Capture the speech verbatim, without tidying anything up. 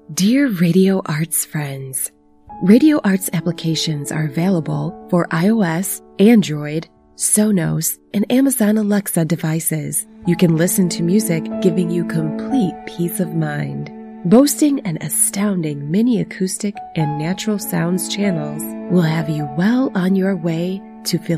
Dear Radio Arts friends, Radio Arts applications are available for iOS, Android, Sonos, and Amazon Alexa devices. You can listen to music giving you complete peace of mind. Boasting an astounding mini acoustic and natural sounds channels will have you well on your way to feel